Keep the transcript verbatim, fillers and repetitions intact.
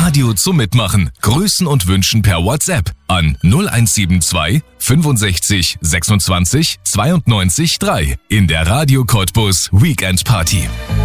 Radio zum Mitmachen. Grüßen und wünschen per WhatsApp an null eins sieben zwei fünfundsechzig sechsundzwanzig zweiundneunzig drei in der Radio Cottbus Weekend Party.